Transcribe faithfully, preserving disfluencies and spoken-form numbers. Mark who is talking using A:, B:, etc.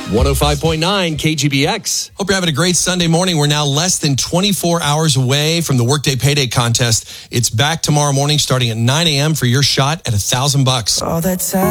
A: one oh five point nine K G B X.
B: Hope you're having a great Sunday morning. We're now less than twenty-four hours away from the Workday Payday Contest. It's back tomorrow morning starting at nine a.m. for your shot at a thousand bucks.
C: All that time.